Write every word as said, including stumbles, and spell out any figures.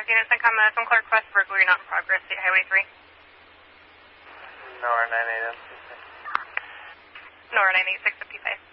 units and come uh, from Clark West, burglary not in progress, State Highway three. Nora nine eight M. Nora nine eight six fifty-five.